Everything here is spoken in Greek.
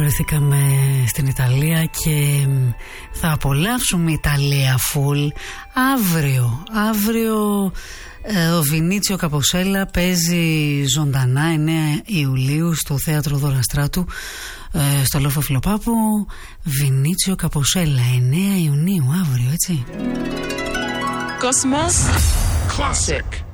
βρεθήκαμε στην Ιταλία και θα απολαύσουμε Ιταλία full αύριο. Ο Βινίτσιο Καποσέλα παίζει ζωντανά 9 Ιουλίου στο Θέατρο Δωραστράτου στο Λόφο Φιλοπάπου. Βινίτσιο Καποσέλα 9 Ιουνίου αύριο, έτσι. Cosmos Classic.